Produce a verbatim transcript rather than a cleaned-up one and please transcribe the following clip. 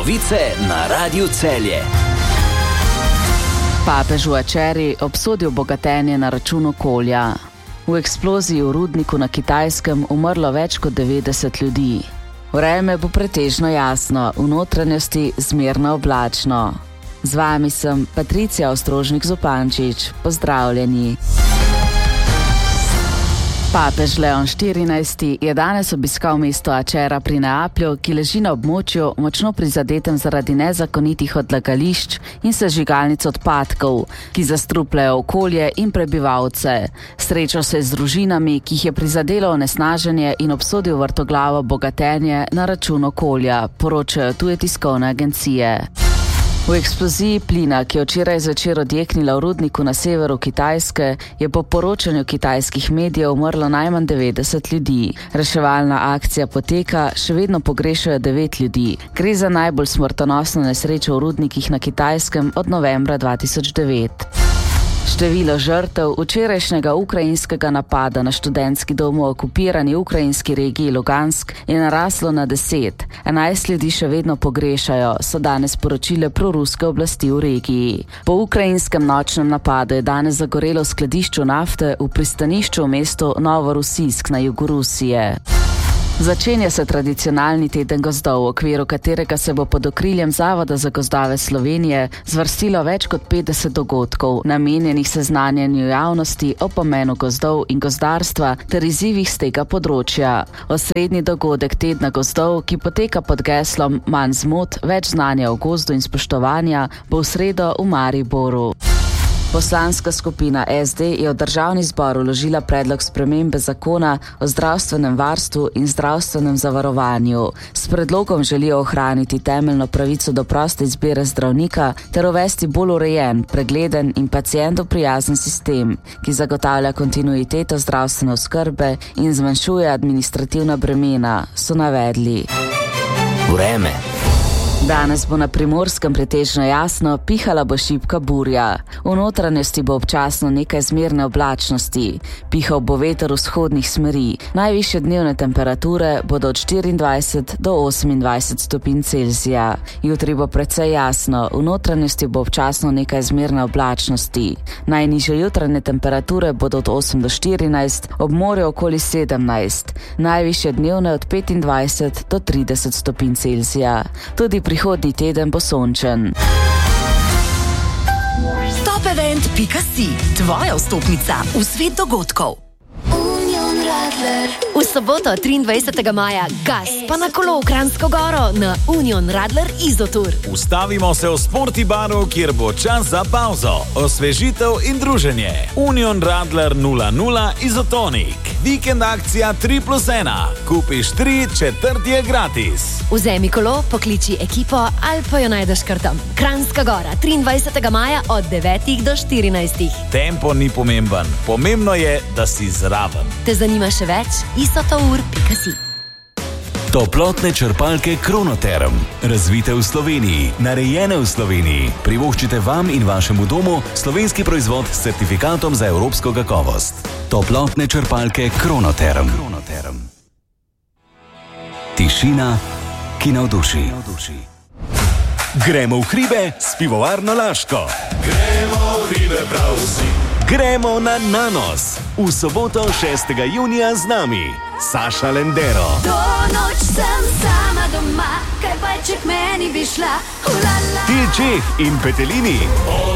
Novice na Radiu Celje. Papež v Ačeri obsodil bogatenje na račun okolja. V eksploziji v rudniku na Kitajskem umrlo več kot devetdeset ljudi. Vreme bo pretežno jasno, v notranjosti zmerno oblačno. Z vami sem Patricija Ostrožnik-Zupančič. Pozdravljeni. Papež Leon štirinajsti je danes obiskal mesto Ačera pri Neaplju, ki leži na območju močno prizadetem zaradi nezakonitih odlagališč in sežigalnic odpadkov, ki zastrupljajo okolje in prebivalce. Srečal se je z družinami, ki jih je prizadelo onesnaženje, in obsodil vrtoglavo bogatenje na račun okolja, poročajo tuje tiskovne agencije. V eksploziji plina, ki je včeraj zvečer odjeknila v rudniku na severu Kitajske, je po poročanju kitajskih medijev umrlo najmanj devetdeset ljudi. Reševalna akcija poteka, še vedno pogrešajo devet ljudi. Gre za najbolj smrtonosno nesrečo v rudnikih na Kitajskem od novembra dva tisoč devet. Število žrtev včerajšnjega ukrajinskega napada na študentski dom v okupirani ukrajinski regiji Lugansk je naraslo na deset. enajst ljudi še vedno pogrešajo, so danes poročile proruske oblasti v regiji. Po ukrajinskem nočnem napadu je danes zagorelo v skladišču nafte v pristanišču v mestu Novorosijsk na jugu Rusije. Začenja se tradicionalni teden gozdov, v okviru katerega se bo pod okriljem Zavoda za gozdove Slovenije zvrstilo več kot petdeset dogodkov, namenjenih seznanjanju javnosti o pomenu gozdov in gozdarstva ter izzivih z tega področja. Osrednji dogodek tedna gozdov, ki poteka pod geslom Manj zmot, več znanja o gozdu in spoštovanja, bo v sredo v Mariboru. Poslanska skupina es de je v državni zbor vložila predlog spremembe zakona o zdravstvenem varstvu in zdravstvenem zavarovanju. S predlogom želijo ohraniti temeljno pravico do proste izbire zdravnika ter uvesti bolj urejen, pregleden in pacientu prijazen sistem, ki zagotavlja kontinuiteto zdravstvene oskrbe in zmanjšuje administrativna bremena, so navedli. Vreme. Danes bo na Primorskem pretežno jasno, pihala bo šibka burja. V notranjosti bo občasno nekaj zmerne oblačnosti. Pihal bo veter vzhodnih smeri. Najvišje dnevne temperature bodo od štiriindvajset do osemindvajset stopinj Celzija. Jutri bo precej jasno, v notranjosti bo občasno nekaj zmerne oblačnosti. Najnižje jutranje temperature bodo od osem do štirinajst, ob morju okoli sedemnajst. Najvišje dnevne od petindvajset do trideset stopinj Celzija. Tudi prihodnji teden bo sončen. top event pika si, tvoja vstopnica v svet dogodkov. V soboto triindvajsetega maja gas pa na kolo v Kranjsko Goro na Union Radler Izotour. Ustavimo se v Sporti baru, kjer bo čas za pauzo, osvežitev in druženje. Union Radler nula nula Izotonik. Vikend akcija tri plus ena. Kupiš tri, četrti je gratis. Vzemi kolo, pokliči ekipo ali pa jo najdeš kar tam. Kranjska Gora, triindvajsetega maja od devetih do štirinajstih. Tempo ni pomemben, pomembno je, da si zraven. Te zanima še več? isotour pika si. Toplotne črpalke Kronoterm. Razvite v Sloveniji, narejene v Sloveniji. Privoščite vam in vašemu domu slovenski proizvod s certifikatom za evropsko kakovost. Toplotne črpalke Kronoterm. Kronoterm. Tišina, ki navduši. Gremo v hribe s pivovarno Laško. Gremo v hribe prav vsi. Gremo na Nanos. V soboto šestega junija z nami Saša Lendero. Do noč sem sama doma, kaj pa če k meni bi šla. Ulala. Til Čeh in Petelini.